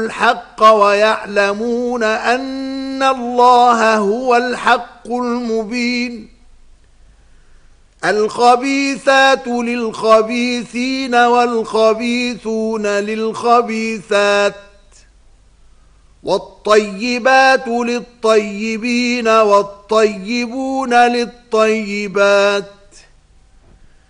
الحق ويعلمون أن الله هو الحق المبين. الخبيثات للخبيثين والخبيثون للخبيثات والطيبات للطيبين والطيبون للطيبات